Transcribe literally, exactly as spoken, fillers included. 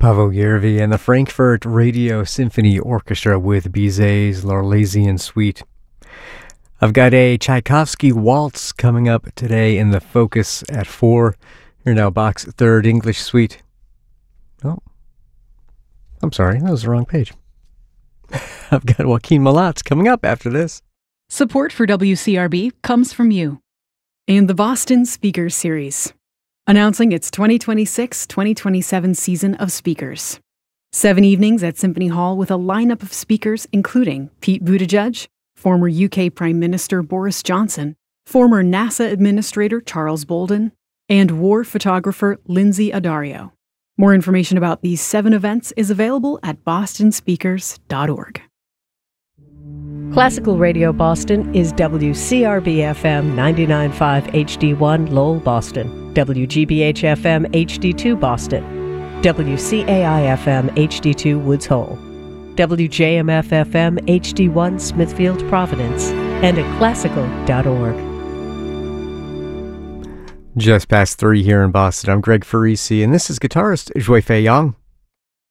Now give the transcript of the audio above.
Pavel Yervi and the Frankfurt Radio Symphony Orchestra with Bizet's L'Arlésienne Suite. I've got a Tchaikovsky waltz coming up today in the Focus at four. Here now, Bach's Third English Suite. Oh, I'm sorry, that was the wrong page. I've got Joaquin Malatz coming up after this. Support for W C R B comes from you and the Boston Speakers Series, announcing its twenty twenty-six twenty twenty-seven season of speakers. Seven evenings at Symphony Hall with a lineup of speakers including Pete Buttigieg, former U K Prime Minister Boris Johnson, former NASA Administrator Charles Bolden, and war photographer Lindsay Addario. More information about these seven events is available at boston speakers dot org. Classical Radio Boston is W C R B F M ninety-nine point five H D one Lowell, Boston, W G B H F M H D two Boston, W C A I F M H D two Woods Hole, W J M F F M H D one Smithfield, Providence, and at classical dot org. Just past three here in Boston. I'm Greg Farisi, and this is guitarist Zhui Fei Yang.